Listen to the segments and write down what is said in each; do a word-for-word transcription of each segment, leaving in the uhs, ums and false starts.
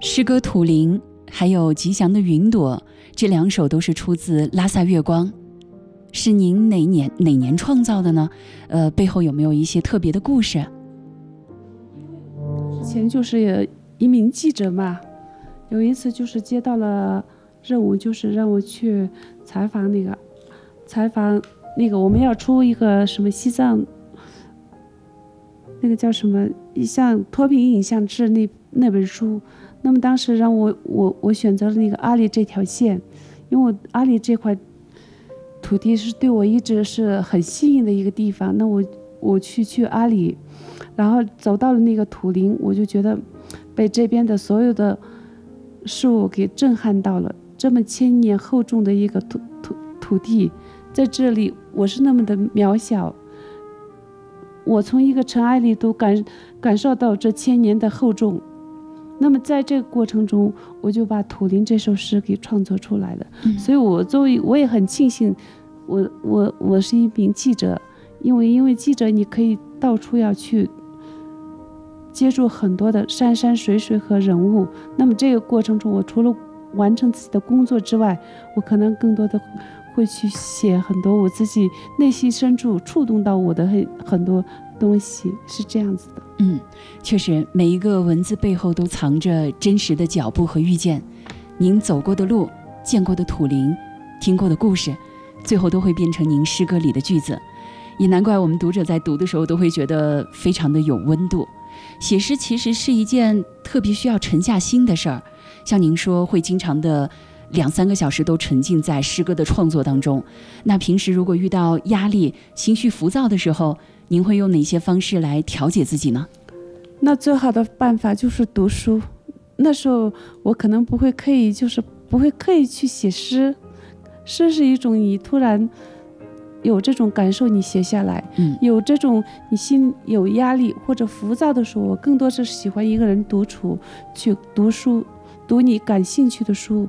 诗歌《土灵》还有吉祥的云朵，这两首都是出自拉萨月光，是您哪年哪年创造的呢？呃，背后有没有一些特别的故事？ 之前就是一名记者嘛，有一次就是接到了任务，就是让我去采访那个采访那个我们要出一个什么西藏那个叫什么一项脱贫影像志那那本书。那么当时让我我我选择了那个阿里这条线，因为我阿里这块土地是对我一直是很吸引的一个地方。那我我去去阿里，然后走到了那个土林，我就觉得被这边的所有的事物给震撼到了。这么千年厚重的一个土土土地，在这里我是那么的渺小。我从一个尘埃里都感感受到这千年的厚重。那么在这个过程中，我就把《土灵》这首诗给创作出来了。嗯、所以我作为我也很庆幸，我我我是一名记者，因为因为记者你可以到处要去接触很多的山山水水和人物。那么这个过程中，我除了完成自己的工作之外，我可能更多的会去写很多我自己内心深处触动到我的很很多东西，是这样子的。 嗯，确实，每一个文字背后都藏着真实的脚步和遇见。您走过的路，见过的土灵，听过的故事，最后都会变成您诗歌里的句子。也难怪我们读者在读的时候都会觉得非常的有温度。写诗其实是一件特别需要沉下心的事儿，像您说会经常的两三个小时都沉浸在诗歌的创作当中。那平时如果遇到压力、情绪浮躁的时候，您会用哪些方式来调节自己呢？ 那最好的办法就是读书。那时候我可能不会刻意，就是不会刻意去写诗。诗是一种你突然有这种感受，你写下来，嗯、有这种你心有压力或者浮躁的时候，我更多是喜欢一个人独处去读书，读你感兴趣的书。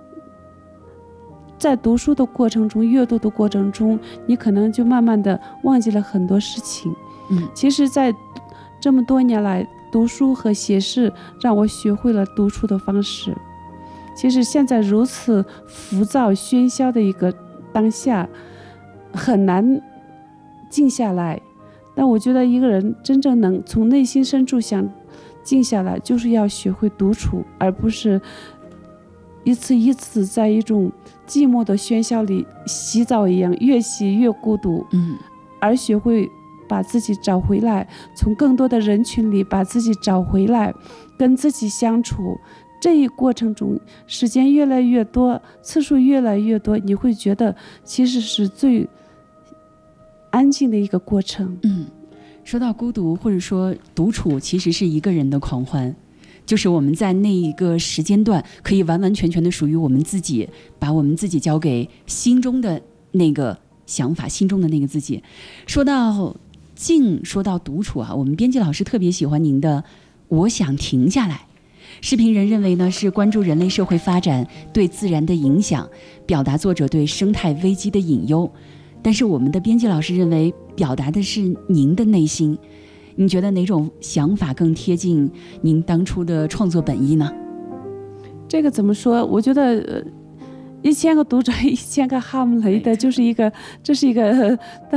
在读书的过程中，阅读的过程中，你可能就慢慢的忘记了很多事情。嗯，其实在这么多年来，读书和写诗让我学会了独处的方式。其实现在如此浮躁喧嚣的一个当下，很难静下来。但我觉得一个人真正能从内心深处想静下来，就是要学会独处，而不是一次一次在一种寂寞的喧嚣里洗澡一样，越洗越孤独。嗯，而学会把自己找回来，从更多的人群里把自己找回来，跟自己相处。这一过程中，时间越来越多，次数越来越多，你会觉得其实是最安静的一个过程。 嗯，说到孤独或者说独处，其实是一个人的狂欢。就是我们在那一个时间段可以完完全全的属于我们自己，把我们自己交给心中的那个想法，心中的那个自己。说到静，说到独处啊，我们编辑老师特别喜欢您的我想停下来。视评人认为呢，是关注人类社会发展对自然的影响，表达作者对生态危机的隐忧。但是我们的编辑老师认为，表达的是您的内心。你觉得哪种想法更贴近您当初的创作本意呢？ 这个怎么说？我觉得，呃，一千个读者，一千个哈姆雷特，就是一个，这是一个。